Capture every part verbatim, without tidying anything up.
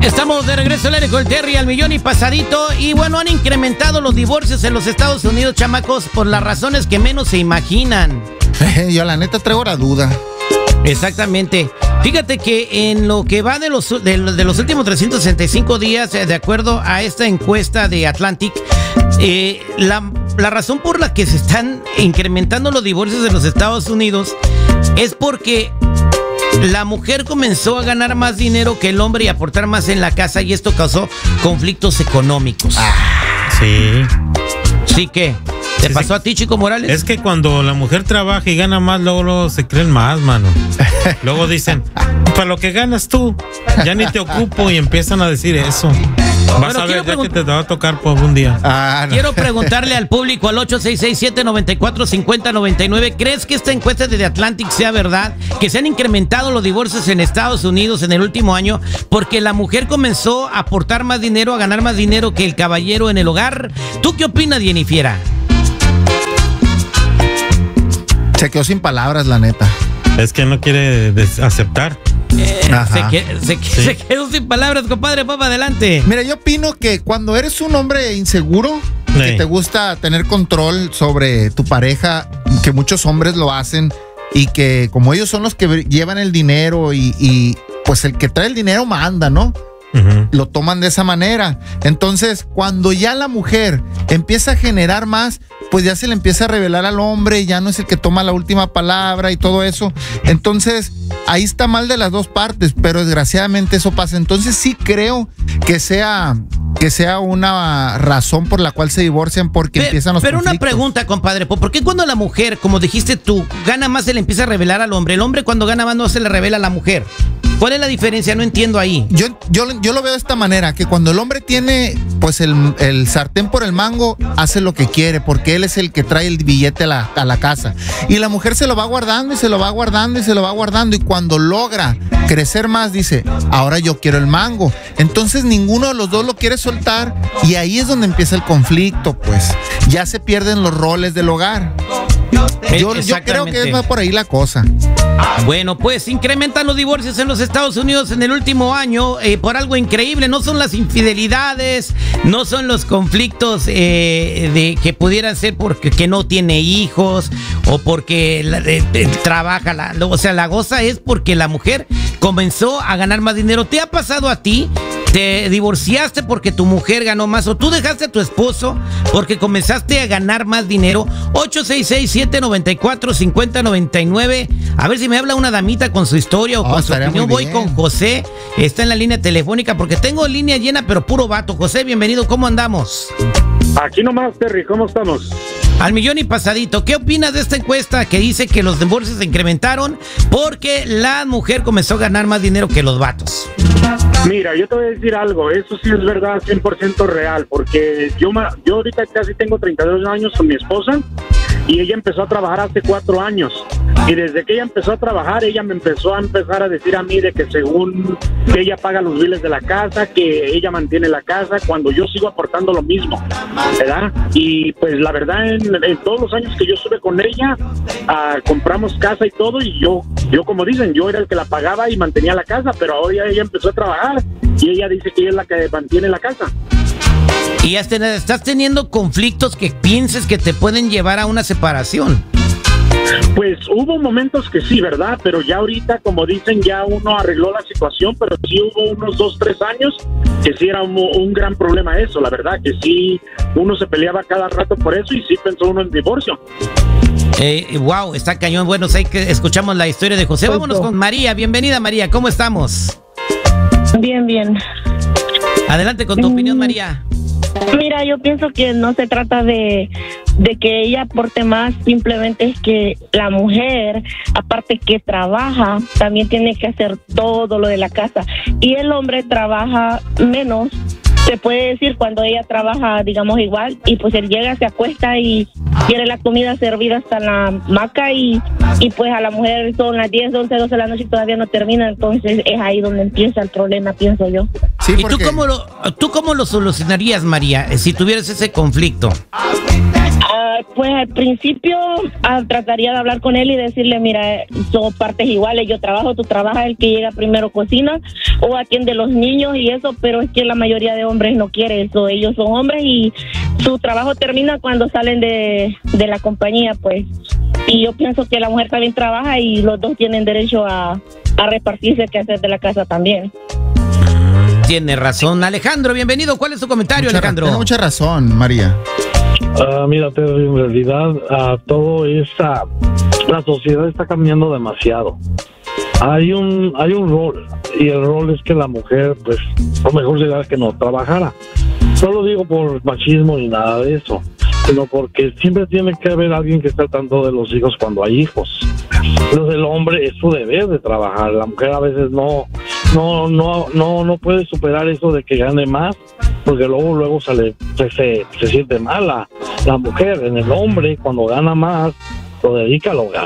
Estamos de regreso al aire con el Terry al millón y pasadito. Y bueno, han incrementado los divorcios en los Estados Unidos, chamacos, por las razones que menos se imaginan. Yo la neta traigo la duda. Exactamente. Fíjate que en lo que va de los, de, de los últimos trescientos sesenta y cinco días, de acuerdo a esta encuesta de Atlantic, eh, la, la razón por la que se están incrementando los divorcios en los Estados Unidos es porque la mujer comenzó a ganar más dinero que el hombre y a aportar más en la casa, y esto causó conflictos económicos. Ah, sí. ¿Sí qué? ¿Te Sí, pasó sí. a ti, Chico Morales? Es que cuando la mujer trabaja y gana más, luego, luego se creen más, mano. Luego dicen, para lo que ganas tú, ya ni te ocupo, y empiezan a decir eso. Vas Bueno, a ver, quiero ya pregun- que te va a tocar por un día. Ah, no. Quiero preguntarle al público al ocho seis seis, siete nueve cuatro, cinco cero nueve nueve. ¿Crees que esta encuesta de The Atlantic sea verdad? Que se han incrementado los divorcios en Estados Unidos en el último año porque la mujer comenzó a aportar más dinero, a ganar más dinero que el caballero en el hogar. ¿Tú qué opinas, Jennifiera? Se quedó sin palabras, la neta. Es que no quiere des- aceptar. Eh, Ajá. se, que- se que- Sí. se quedó sin palabras, compadre. Papa, adelante. Mira, yo opino que cuando eres un hombre inseguro, Sí. que te gusta tener control sobre tu pareja, que muchos hombres lo hacen, y que como ellos son los que llevan el dinero y, y pues el que trae el dinero manda, ¿no? Ujú. Lo toman de esa manera. Entonces, cuando ya la mujer empieza a generar más, pues ya se le empieza a revelar al hombre, ya no es el que toma la última palabra y todo eso. Entonces, ahí está mal de las dos partes, pero desgraciadamente eso pasa. Entonces, sí creo que sea que sea una razón por la cual se divorcian, porque Pe- empiezan los Pero una conflictos. pregunta, compadre, ¿por qué cuando la mujer, como dijiste tú, gana más se le empieza a revelar al hombre? El hombre cuando gana más no se le revela a la mujer. ¿Cuál es la diferencia? No entiendo ahí. Yo, yo, yo lo veo de esta manera, que cuando el hombre tiene pues el, el sartén por el mango, hace lo que quiere, porque él es el que trae el billete a la, a la casa. Y la mujer se lo va guardando y se lo va guardando y se lo va guardando. Y cuando logra crecer más, dice, ahora yo quiero el mango. Entonces ninguno de los dos lo quiere soltar, y ahí es donde empieza el conflicto, pues. Ya se pierden los roles del hogar. Yo, yo creo que es más por ahí la cosa. Bueno, pues incrementan los divorcios en los Estados Unidos en el último año eh, por algo increíble. No son las infidelidades, no son los conflictos eh, de que pudieran ser porque que no tiene hijos o porque la- eh, eh, trabaja. La, o sea, la goza es porque la mujer comenzó a ganar más dinero. ¿Te ha pasado a ti? ¿Te divorciaste porque tu mujer ganó más o tú dejaste a tu esposo porque comenzaste a ganar más dinero? ocho seis seis, siete nueve cuatro, cinco cero nueve nueve. A ver si me habla una damita con su historia o Oh, con su estaría opinión. muy Voy bien. con José. Está en la línea telefónica porque tengo línea llena, pero puro vato. José, bienvenido. ¿Cómo andamos? Aquí nomás, Terry, ¿cómo estamos? Al millón y pasadito. ¿Qué opinas de esta encuesta que dice que los divorcios se incrementaron porque la mujer comenzó a ganar más dinero que los vatos? Mira, yo te voy a decir algo, eso sí es verdad, cien por ciento real, porque yo, ma- yo ahorita casi tengo treinta y dos años con mi esposa, y ella empezó a trabajar hace cuatro años, y desde que ella empezó a trabajar, ella me empezó a empezar a decir a mí de que según que ella paga los biles de la casa, que ella mantiene la casa, cuando yo sigo aportando lo mismo, ¿verdad? Y pues la verdad, en, en todos los años que yo estuve con ella, ah, compramos casa y todo, y yo, yo como dicen, yo era el que la pagaba y mantenía la casa, pero ahora ya ella empezó a trabajar, y ella dice que ella es la que mantiene la casa. Y has ten- estás teniendo conflictos que pienses que te pueden llevar a una separación. Pues hubo momentos que sí, ¿verdad? Pero ya ahorita, como dicen, ya uno arregló la situación, pero sí hubo unos dos, tres años que sí era un, un gran problema eso, la verdad, que sí uno se peleaba cada rato por eso y sí pensó uno en divorcio. Eh, wow, está cañón. Bueno, sé que escuchamos la historia de José. Vámonos con María. Bienvenida, María. ¿Cómo estamos? Bien, bien. Adelante con tu Mm. opinión, María. Mira, yo pienso que no se trata de, de que ella aporte más, simplemente es que la mujer, aparte que trabaja, también tiene que hacer todo lo de la casa. Y el hombre trabaja menos, se puede decir, cuando ella trabaja, digamos, igual, y pues él llega, se acuesta y quiere la comida servida hasta la hamaca, y, y pues a la mujer son las diez, once, doce de la noche y todavía no termina, entonces es ahí donde empieza el problema, pienso yo. Sí, ¿Y tú porque cómo, lo, tú cómo lo solucionarías, María, eh, si tuvieras ese conflicto? Ah, pues al principio ah, trataría de hablar con él y decirle, mira, son partes iguales, yo trabajo, tú trabajas, el que llega primero cocina o atiende a los niños y eso, pero es que la mayoría de hombres no quiere eso, ellos son hombres y su trabajo termina cuando salen de, de la compañía, pues, y yo pienso que la mujer también trabaja y los dos tienen derecho a, a repartirse el quehacer de la casa también. Tiene razón. Alejandro, bienvenido. ¿Cuál es tu comentario, Mucha, Alejandro? Tiene mucha razón, María. Uh, mira, Pedro, en realidad uh, todo esa la sociedad está cambiando demasiado. Hay un hay un rol y el rol es que la mujer, pues, lo mejor sería que no trabajara. No lo digo por machismo ni nada de eso, sino porque siempre tiene que haber alguien que esté al tanto de los hijos cuando hay hijos. Entonces el hombre es su deber de trabajar. La mujer a veces no no no no no puede superar eso de que gane más, porque luego luego sale se se, se siente mal la, la mujer. En el hombre, cuando gana más, lo dedica al hogar,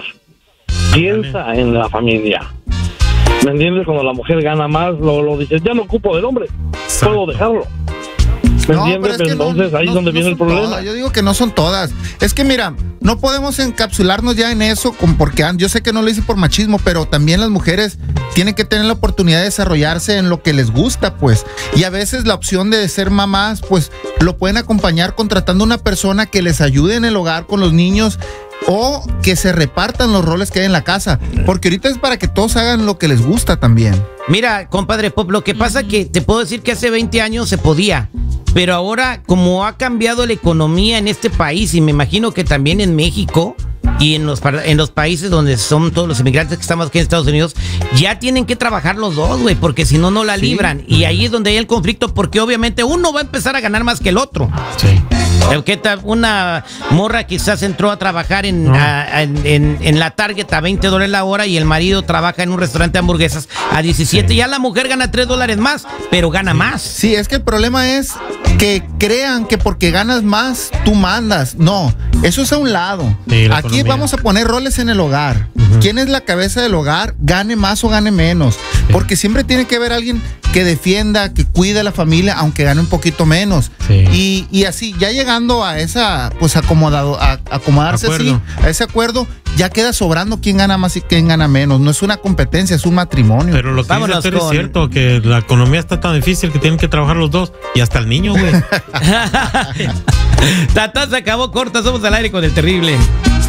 piensa en la familia. ¿Me entiendes? Cuando la mujer gana más, lo, lo dice, ya no ocupo del hombre, puedo dejarlo. ¿Me No, entiendes? pero es que Entonces no- ahí es no- donde no viene el son problema. todas. Yo digo que no son todas. Es que mira, no podemos encapsularnos ya en eso, con- porque an- yo sé que no lo hice por machismo, pero también las mujeres tienen que tener la oportunidad de desarrollarse en lo que les gusta, pues. Y a veces la opción de ser mamás, pues, lo pueden acompañar contratando una persona que les ayude en el hogar con los niños o que se repartan los roles que hay en la casa, porque ahorita es para que todos hagan lo que les gusta también. Mira, compadre Pop, lo que pasa que te puedo decir que hace veinte años se podía, pero ahora como ha cambiado la economía en este país y me imagino que también en México y en los, par- en los países donde son todos los inmigrantes que estamos aquí en Estados Unidos, ya tienen que trabajar los dos, güey, porque si no, no la libran. Y ahí es donde hay el conflicto, porque obviamente uno va a empezar a ganar más que el otro. Sí. Eh, ¿qué tal? Una morra quizás entró a trabajar en, No. a- en, en- en la Target a veinte dólares la hora y el marido trabaja en un restaurante de hamburguesas a diecisiete. Sí. Ya la mujer gana tres dólares más, pero gana más. Sí, es que el problema es que crean que porque ganas más, tú mandas. No, eso es a un lado. Sí, la Aquí economía. vamos a poner roles en el hogar. Ujú. ¿Quién es la cabeza del hogar? Gane más o gane menos. Sí. Porque siempre tiene que haber alguien que defienda, que cuide a la familia, aunque gane un poquito menos. Sí. Y, y así, ya llegando a esa, pues acomodado, a, acomodarse Acuerdo. así, a ese acuerdo, ya queda sobrando quién gana más y quién gana menos. No es una competencia, es un matrimonio. Pero lo que Vámonos dice Tere es con- cierto, que la economía está tan difícil que tienen que trabajar los dos. Y hasta el niño, güey. Tata se acabó corta, somos al aire con el terrible.